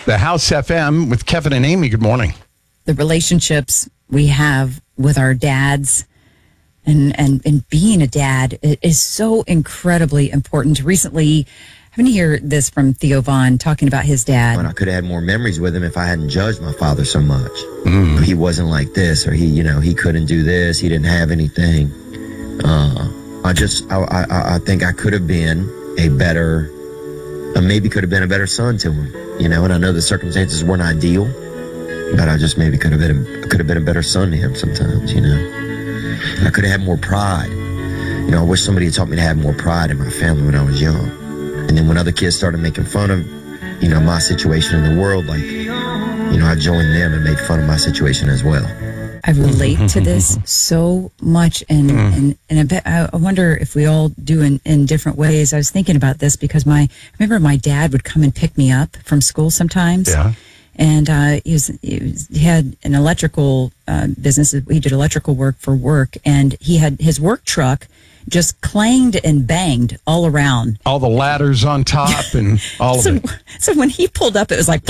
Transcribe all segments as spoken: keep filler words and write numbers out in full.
The House F M with Kevin and Amy. Good morning. The relationships we have with our dads and, and, and being a dad is so incredibly important. Recently, I'm going to hear this from Theo Vaughn talking about his dad. I could have had more memories with him if I hadn't judged my father so much. Mm. He wasn't like this, or he, you know, he couldn't do this. He didn't have anything. Uh, I just, I, I, I think I could have been a better, uh, maybe could have been a better son to him, you know, and I know the circumstances weren't ideal, but I just maybe could have been, a, could have been a better son to him sometimes, you know. I could have had more pride. You know, I wish somebody had taught me to have more pride in my family when I was young. And then when other kids started making fun of, you know, my situation in the world, like, you know, I joined them and made fun of my situation as well. I relate to this so much, and mm. and, and I, bet, I wonder if we all do in, in different ways. I was thinking about this because my, I remember my dad would come and pick me up from school sometimes. Yeah. And uh, he, was, he, was, he had an electrical uh, business. He did electrical work for work, and he had his work truck just clanged and banged all around. All the ladders on top and all so, of it. So when he pulled up, it was like,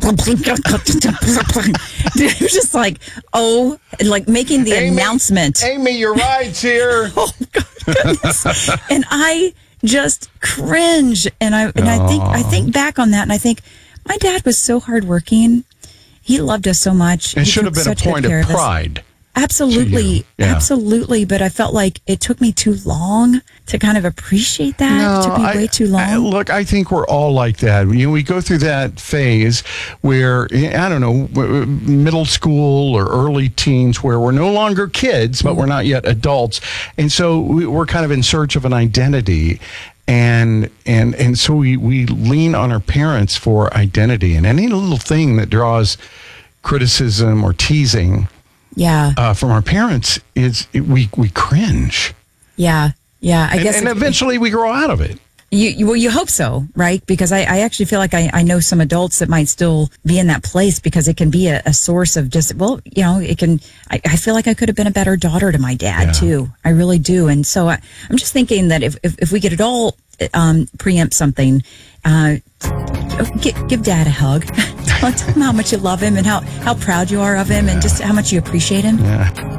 it was just like, oh, like making the Amy, announcement. Amy, your ride's here. Oh, goodness. And I just cringe. And I, and I think, I think back on that, and I think my dad was so hardworking. He loved us so much. It he should have been a point of pride. Absolutely. Yeah. Absolutely. But I felt like it took me too long to kind of appreciate that. No, it took me I, way too long. I, look, I think we're all like that. You know, we go through that phase where, I don't know, middle school or early teens where we're no longer kids, but we're not yet adults. And so we, we're kind of in search of an identity. And and and so we, we lean on our parents for identity. And any little thing that draws criticism or teasing Yeah. Uh, from our parents is we we cringe. Yeah, yeah. I and, guess, and it, eventually we grow out of it. You, you well, you hope so, right? Because I, I actually feel like I, I know some adults that might still be in that place because it can be a, a source of just well, you know, it can. I, I feel like I could have been a better daughter to my dad yeah. too. I really do, and so I, I'm just thinking that if if, if we could at all um, preempt something. Uh, Give, give Dad a hug. tell, tell him how much you love him and how, how proud you are of him yeah. and just how much you appreciate him. Yeah.